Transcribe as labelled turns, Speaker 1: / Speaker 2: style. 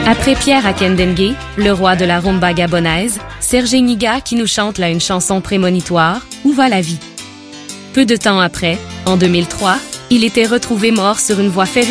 Speaker 1: Après Pierre Akendengue, le roi de la rumba gabonaise, Serge Niga qui nous chante là une chanson prémonitoire, Où va la vie? Peu de temps après, en 2003, il était retrouvé mort sur une voie ferrée